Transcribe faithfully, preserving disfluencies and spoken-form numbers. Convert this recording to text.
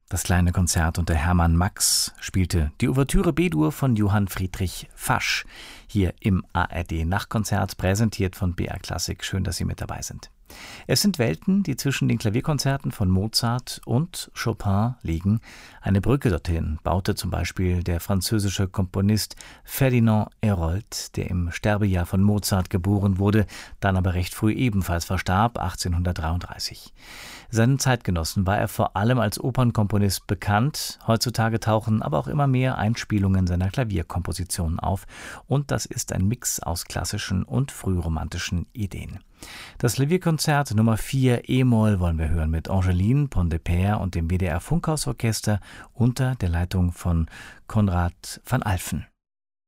Das kleine Konzert unter Hermann Max spielte die Ouvertüre B-Dur von Johann Friedrich Fasch hier im A R D-Nachtkonzert, präsentiert von B R Klassik. Schön, dass Sie mit dabei sind. Es sind Welten, die zwischen den Klavierkonzerten von Mozart und Chopin liegen. Eine Brücke dorthin baute zum Beispiel der französische Komponist Ferdinand Hérold, der im Sterbejahr von Mozart geboren wurde, dann aber recht früh ebenfalls verstarb, achtzehnhundertdreiunddreißig. Seinen Zeitgenossen war er vor allem als Opernkomponist bekannt. Heutzutage tauchen aber auch immer mehr Einspielungen seiner Klavierkompositionen auf. Und das ist ein Mix aus klassischen und frühromantischen Ideen. Das Klavierkonzert Nummer vier E-Moll wollen wir hören mit Angeline Pont-de-Père und dem W D R Funkhausorchester unter der Leitung von Konrad van Alphen.